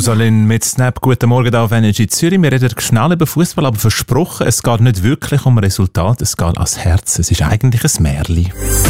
Rosalyn mit Snap. Guten Morgen da auf Energy Zürich. Wir reden schnell über Fußball, aber versprochen, es geht nicht wirklich um Resultat, es geht ans Herz. Es ist eigentlich ein Märli.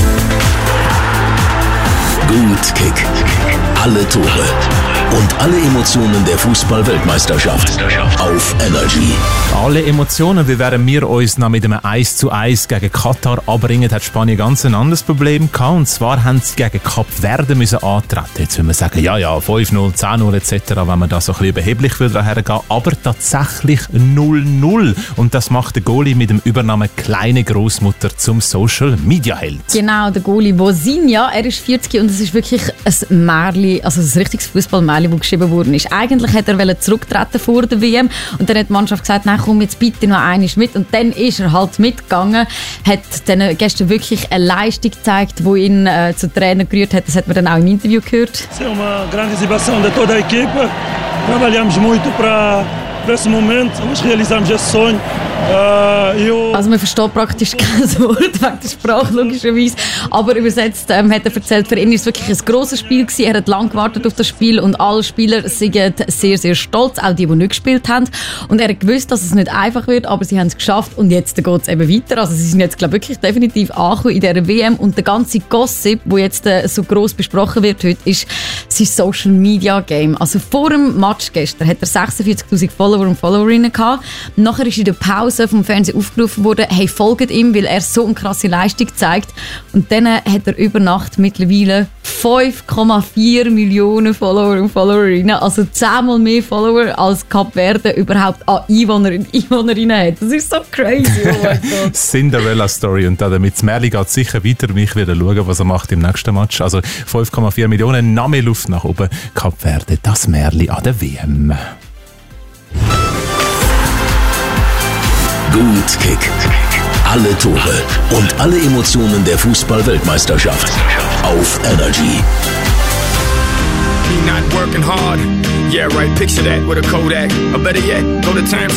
Gut Kick. Alle Tore und alle Emotionen der Fußball-Weltmeisterschaft auf Energy. Alle Emotionen, wie wären wir uns noch mit einem 1:1 gegen Katar abbringen, hat Spanien ganz ein anderes Problem gehabt. Und zwar haben sie gegen Kap Verde müssen antreten. Jetzt will man sagen, ja, 5-0, 10-0 etc., wenn man da so ein bisschen überheblich würde hergehen. Aber tatsächlich 0-0. Und das macht der Goalie mit dem Übernamen «Kleine Großmutter» zum Social-Media-Held. Genau, der Goalie Vozinha, er ist 40 und es ist wirklich ein Märli, also ein richtiges Fußballmärli, das geschrieben worden ist. Eigentlich hätte er zurücktreten vor der WM und dann hat die Mannschaft gesagt, nein, komm jetzt bitte noch einmal mit. Und dann ist er halt mitgegangen, hat dann gestern wirklich eine Leistung gezeigt, die ihn zu Tränen gerührt hat. Das hat man dann auch im Interview gehört. Es ist eine grande exibição de toda a equipa. Trabalhamos muito para esse momento, nós realizamos esse sonho. Also man versteht praktisch kein Wort wegen der Sprache, logischerweise. Aber übersetzt hat er erzählt, für ihn war es wirklich ein grosses Spiel gewesen. Er hat lange gewartet auf das Spiel und alle Spieler sind sehr, sehr stolz, auch die nicht gespielt haben. Und er hat gewusst, dass es nicht einfach wird, aber sie haben es geschafft und jetzt geht es eben weiter. Also sie sind jetzt, glaube ich, wirklich definitiv angekommen in dieser WM und der ganze Gossip, der jetzt so gross besprochen wird heute, ist sein Social-Media-Game. Also vor dem Match gestern hat er 46'000 Follower und Followerinnen gehabt. Nachher ist in der Pause vom Fernsehen aufgerufen worden, hey, folgt ihm, weil er so eine krasse Leistung zeigt. Und dann hat er über Nacht mittlerweile 5,4 Millionen Follower und Followerinnen, also 10-mal mehr Follower als Kap Verde überhaupt an Einwohnerinnen hat. Das ist so crazy, oh mein Gott. Cinderella-Story. Und damit das Märli geht sicher weiter. Ich werde schauen, was er macht im nächsten Match. Also 5,4 Millionen, noch mehr Luft nach oben. Kap Verde, das Märli an der WM. Gut Kick. Alle Tore und alle Emotionen der Fußball-Weltmeisterschaft auf Energy. Not working hard. Yeah, right. Picture that with a Kodak. Or better yet, go to time.